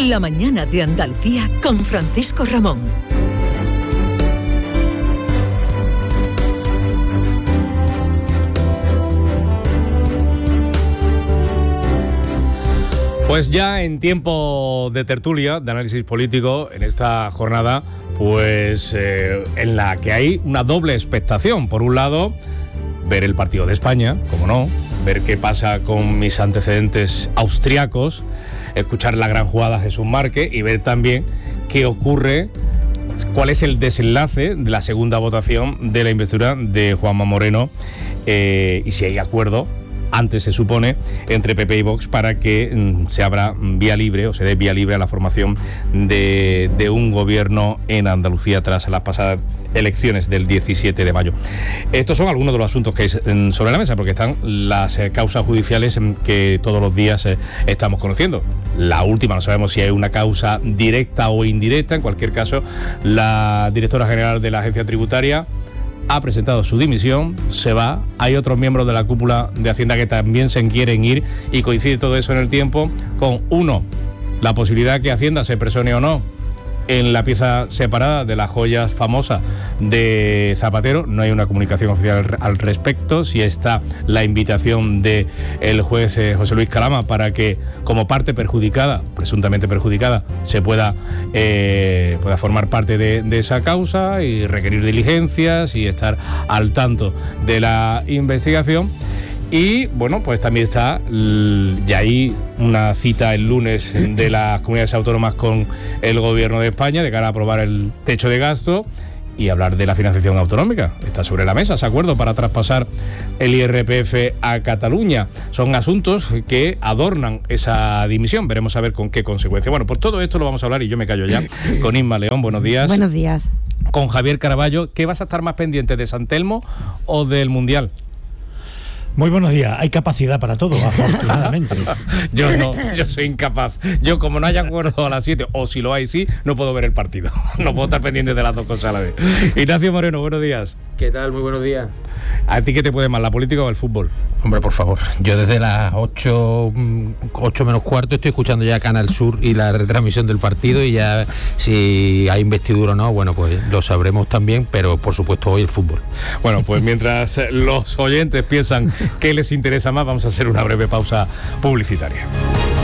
La mañana de Andalucía con Francisco Ramón. Pues ya en tiempo de tertulia, de análisis político, en esta jornada, pues en la que hay una doble expectación. Por un lado, ver el partido de España, como no, ver qué pasa con mis antecedentes austriacos, escuchar la gran jugada Jesús Márquez y ver también qué ocurre, cuál es el desenlace de la segunda votación de la investidura de Juanma Moreno y si hay acuerdo, antes se supone, entre PP y Vox para que se abra vía libre o se dé vía libre a la formación de un gobierno en Andalucía tras las pasadas elecciones del 17 de mayo. Estos son algunos de los asuntos que hay sobre la mesa, porque están las causas judiciales que todos los días estamos conociendo. La última, no sabemos si hay una causa directa o indirecta. En cualquier caso, la directora general de la Agencia Tributaria ha presentado su dimisión, se va. Hay otros miembros de la cúpula de Hacienda que también se quieren ir y coincide todo eso en el tiempo con, uno, la posibilidad que Hacienda se persone o no en la pieza separada de las joyas famosas de Zapatero. No hay una comunicación oficial al respecto. Si está la invitación del juez José Luis Calama para que, como parte perjudicada, presuntamente perjudicada, se pueda formar parte de esa causa y requerir diligencias y estar al tanto de la investigación. Y bueno, pues también está ya ahí una cita el lunes de las comunidades autónomas con el gobierno de España de cara a aprobar el techo de gasto y hablar de la financiación autonómica. Está sobre la mesa ese acuerdo para traspasar el IRPF a Cataluña. Son asuntos que adornan esa dimisión. Veremos a ver con qué consecuencias. Bueno, por todo esto lo vamos a hablar y yo me callo ya con Inma León. Buenos días. Buenos días. Con Javier Caraballo. ¿Qué vas a estar más pendiente, de San Telmo o del Mundial? Muy buenos días. Hay capacidad para todo, afortunadamente. Yo no, yo soy incapaz. Yo, como no haya acuerdo a las 7, o si lo hay, sí, no puedo ver el partido. No puedo estar pendiente de las dos cosas a la vez. Ignacio Moreno, buenos días. ¿Qué tal? Muy buenos días. ¿A ti qué te puede más, la política o el fútbol? Hombre, por favor, yo desde las 8 menos cuarto estoy escuchando ya Canal Sur y la retransmisión del partido, y ya si hay investidura o no, bueno, pues lo sabremos también, pero por supuesto hoy el fútbol. Bueno, pues mientras los oyentes piensan qué les interesa más, vamos a hacer una breve pausa publicitaria.